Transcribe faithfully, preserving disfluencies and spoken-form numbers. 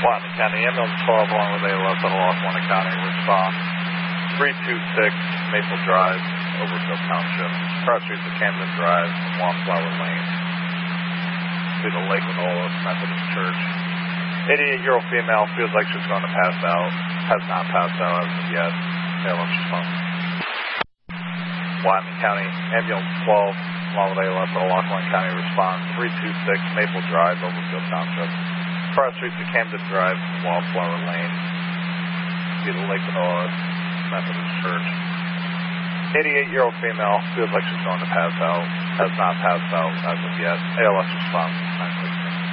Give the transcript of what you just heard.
Whatnot County, ambulance twelve along with A L S out of Lackawanna County, respond three two six Maple Drive, Overfield Township, cross streets of Camden Drive, and Wallflower Lane, to the Lake Manola Methodist Church. eighty-eight-year-old female feels like she's going to pass out, has not passed out as of yet. A L S response. Whatnot County, ambulance twelve along with A L S out of Lackawanna County, respond three two six Maple Drive, Overfield Township, cross streets of Camden Drive, and Wallflower Lane, to the Lake Manola Methodist Church. eighty-eight-year-old female feels like she's going to pass out, has not passed out as of yet. A L S response.